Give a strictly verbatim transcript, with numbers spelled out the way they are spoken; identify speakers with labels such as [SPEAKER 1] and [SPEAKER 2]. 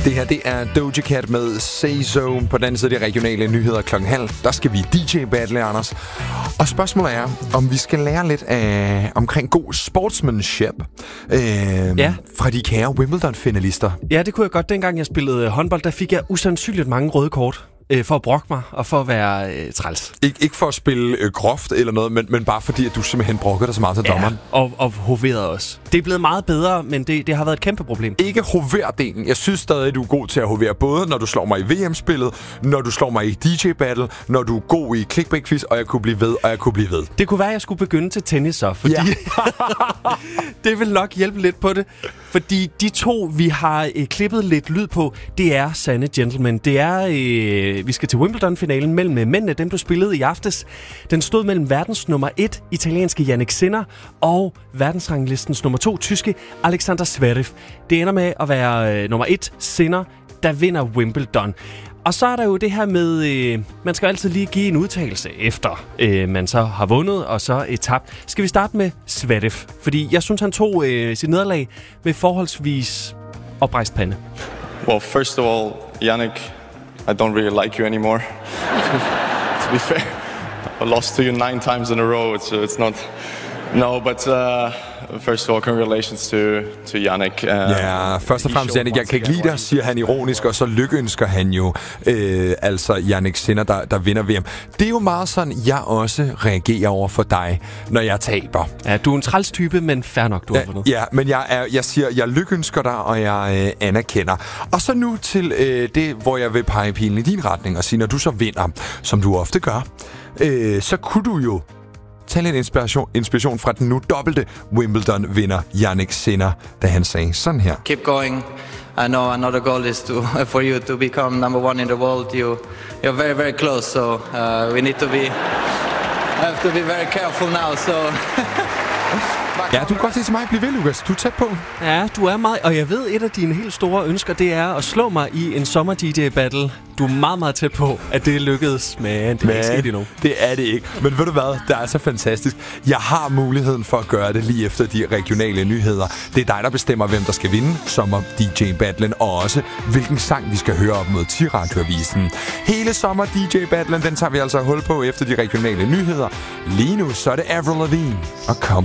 [SPEAKER 1] Det her, det er Doja Cat med Say So. På den anden side af de regionale nyheder klokken halv. Der skal vi D J-battle, Anders. Og spørgsmålet er, om vi skal lære lidt af, omkring god sportsmanship øh, ja. fra de kære Wimbledon-finalister.
[SPEAKER 2] Ja, det kunne jeg godt. Dengang jeg spillede håndbold, der fik jeg usandsynligt mange røde kort. For at brokke mig, og for at være øh, træls.
[SPEAKER 1] Ik- ikke for at spille øh, groft eller noget, men, men bare fordi, at du simpelthen brokkede dig så meget til
[SPEAKER 2] ja,
[SPEAKER 1] dommeren.
[SPEAKER 2] og, og hoverede også. Det er blevet meget bedre, men det, det har været et kæmpe problem.
[SPEAKER 1] Ikke hover-delen. Jeg synes stadig, at du er god til at hovere, både når du slår mig i V M-spillet, når du slår mig i D J-battle, når du er god i clickbait-quiz, og jeg kunne blive ved, og jeg kunne blive ved.
[SPEAKER 2] Det kunne være, at jeg skulle begynde til tennis så, fordi ja. det vil nok hjælpe lidt på det. Fordi de to, vi har øh, klippet lidt lyd på, det er sande gentlemen. Det er, øh, vi skal til Wimbledon-finalen mellem mændene, dem du spillede i aftes. Den stod mellem verdens nummer et, italienske Jannik Sinner, og verdensranglistens nummer to, tyske Alexander Zverev. Det ender med at være øh, nummer et, Sinner, der vinder Wimbledon. Og så er der jo det her med, øh, man skal altid lige give en udtalelse efter øh, man så har vundet og så et tabt. Skal vi starte med Zverev? Fordi jeg synes, han tog øh, sit nederlag med forholdsvis oprejst pande.
[SPEAKER 3] Well, first of all, Jannik, I don't really like you anymore. To be fair, I lost to you nine times in a row, so it's not... No, but uh, first of all, congratulations to, to Jannik. Uh,
[SPEAKER 1] ja, først og fremmest, Jannik, jeg kan ikke lide dig, siger han ironisk, og så lykønsker han jo øh, altså Jannik Sinner, der, der vinder V M. Det er jo meget sådan, jeg også reagerer over for dig, når jeg taber.
[SPEAKER 2] Ja, du er en træls type, men fair nok, du har vundet.
[SPEAKER 1] Ja, men jeg, er, jeg siger, jeg lykønsker dig, og jeg øh, anerkender. Og så nu til øh, det, hvor jeg vil pege pilen i din retning og sige, når du så vinder, som du ofte gør, øh, så kunne du jo tag lidt inspiration, inspiration fra den nu dobbelte Wimbledon-vinder Jannik Sinner, da han sagde sådan her.
[SPEAKER 4] Keep going. I know another goal is to for you to become number one in the world. You you're very very close, so uh, we need to be have to be very careful now. So
[SPEAKER 1] ja, du kan godt sige til mig, bliv ved, Lukas. Du er tæt på.
[SPEAKER 2] Ja, du er meget, og jeg ved, et af dine helt store ønsker, det er at slå mig i en sommer-D J-battle. Du er meget, meget tæt på, at det lykkedes, men det er ikke sket endnu.
[SPEAKER 1] Det er det ikke. Men ved du hvad, det er så fantastisk. Jeg har muligheden for at gøre det lige efter de regionale nyheder. Det er dig, der bestemmer, hvem der skal vinde sommer-D J-battlen, og også hvilken sang vi skal høre op mod T-radioavisen. Hele sommer-D J-battlen, den tager vi altså hul på efter de regionale nyheder. Lige nu, så er det Avril Lavigne og Come